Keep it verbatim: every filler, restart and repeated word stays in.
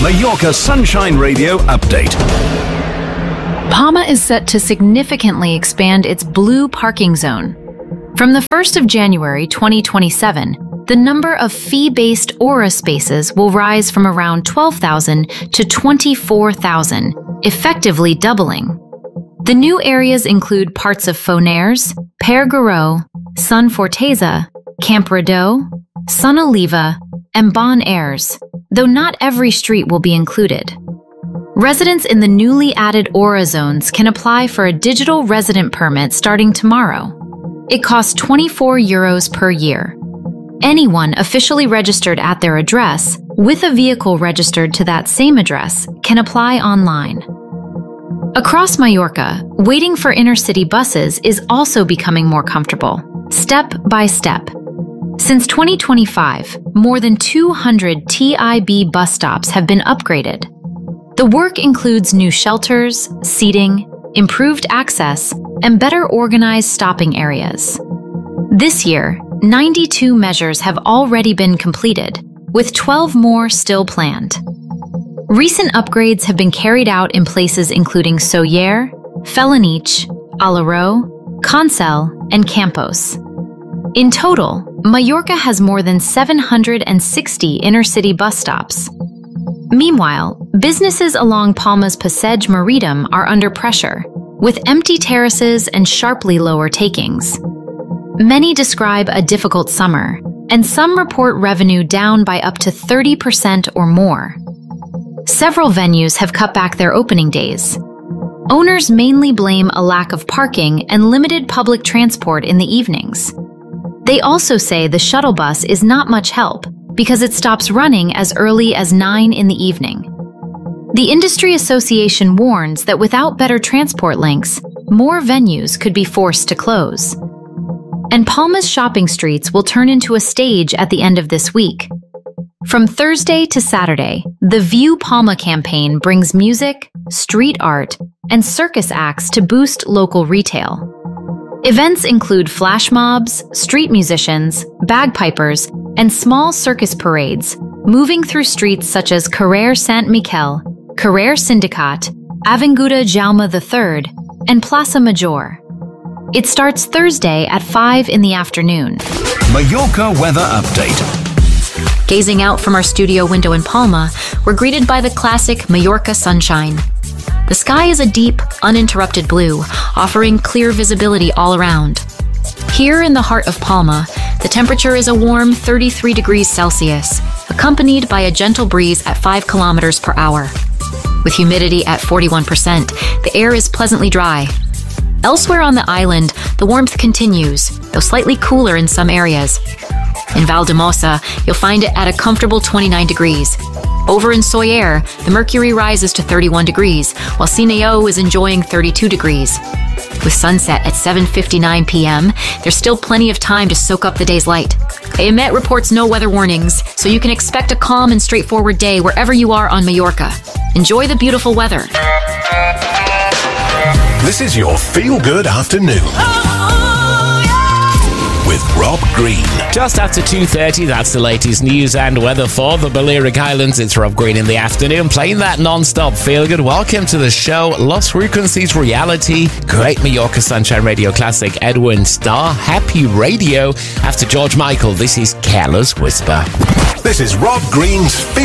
Mallorca Sunshine Radio update. Palma is set to significantly expand its blue parking zone. From the first of January twenty twenty-seven, the number of fee-based Aura spaces will rise from around twelve thousand to twenty-four thousand, effectively doubling. The new areas include parts of Fonaires, Pere Garot, Son Forteza, Camp Rideau, Son Oliva, and Bon Airs, though not every street will be included. Residents in the newly added Aura zones can apply for a digital resident permit starting tomorrow. It costs twenty-four euros per year. Anyone officially registered at their address, with a vehicle registered to that same address, can apply online. Across Mallorca, waiting for inner-city buses is also becoming more comfortable, step by step. Since twenty twenty-five, more than two hundred T I B bus stops have been upgraded. The work includes new shelters, seating, improved access, and better organized stopping areas. This year, ninety-two measures have already been completed, with twelve more still planned. Recent upgrades have been carried out in places including Sóller, Felanich, Alaró, Consell, and Campos. In total, Mallorca has more than seven hundred sixty inner-city bus stops. Meanwhile, businesses along Palma's Passeig Marítim are under pressure, with empty terraces and sharply lower takings. Many describe a difficult summer, and some report revenue down by up to thirty percent or more. Several venues have cut back their opening days. Owners mainly blame a lack of parking and limited public transport in the evenings. They also say the shuttle bus is not much help because it stops running as early as nine in the evening. The Industry Association warns that without better transport links, more venues could be forced to close. And Palma's shopping streets will turn into a stage at the end of this week. From Thursday to Saturday, the View Palma campaign brings music, street art, and circus acts to boost local retail. Events include flash mobs, street musicians, bagpipers, and small circus parades, moving through streets such as Carrer Sant Miquel, Carrer Sindicat, Avinguda Jaume the third, and Plaça Major. It starts Thursday at five in the afternoon. Mallorca weather update. Gazing out from our studio window in Palma, we're greeted by the classic Mallorca sunshine. The sky is a deep, uninterrupted blue, offering clear visibility all around. Here in the heart of Palma, the temperature is a warm thirty-three degrees Celsius, accompanied by a gentle breeze at five kilometers per hour. With humidity at forty-one percent, the air is pleasantly dry. Elsewhere on the island, the warmth continues, though slightly cooler in some areas. In Valldemossa, you'll find it at a comfortable twenty-nine degrees. Over in Sóller, the mercury rises to thirty-one degrees, while Sineo is enjoying thirty-two degrees. With sunset at seven fifty-nine p m, there's still plenty of time to soak up the day's light. A M E T reports no weather warnings, so you can expect a calm and straightforward day wherever you are on Mallorca. Enjoy the beautiful weather. This is your feel-good afternoon. With Rob Green. Just after two thirty, that's the latest news and weather for the Balearic Islands. It's Rob Green in the afternoon, playing that non-stop feel-good. Welcome to the show, Lost Frequencies Reality, Great Mallorca Sunshine Radio Classic, Edwin Starr, Happy Radio. After George Michael, this is Careless Whisper. This is Rob Green's